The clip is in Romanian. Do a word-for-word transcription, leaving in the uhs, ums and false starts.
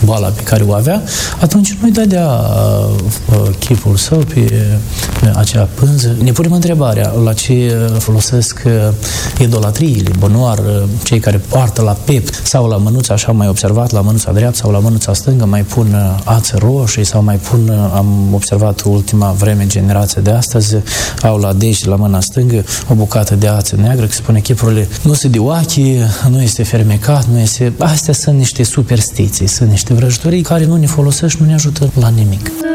boala pe care o avea, atunci nu-i dădea chipul său pe acea pânză. Ne punem întrebarea la ce folosesc idolatriile, bănoar, cei care poartă la piept sau la mânuța, așa am mai observat, la mânuța dreaptă sau la mânuța stângă mai pun ață roșii sau mai pun, am observat ultima vreme, generația de astăzi, au la deci, la mâna stângă, o bucată de ață neagră, că spune chipurile nu se dioachi, nu este fermecat, nu este... Astea sunt niște superstiții, sunt niște vrăjitorii care nu ne folosesc și nu ne ajută la nimic.